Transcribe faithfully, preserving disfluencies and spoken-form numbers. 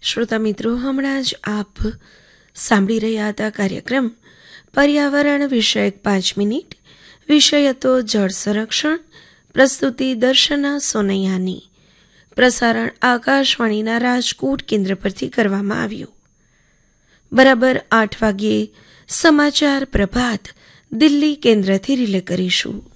શ્રોતા મિત્રો, હમણાં જ આપ સાંભળી રહ્યા હતા કાર્યક્રમ પર્યાવરણ વિષયક પાંચ મિનિટ. વિષય હતો જળ સંરક્ષણ. પ્રસ્તુતિ દર્શના સોનૈયાની. પ્રસારણ આકાશવાણીના રાજકોટ કેન્દ્ર પરથી કરવામાં આવ્યું. બરાબર આઠ વાગ્યે સમાચાર પ્રભાત દિલ્હી કેન્દ્રથી રિલે કરીશું.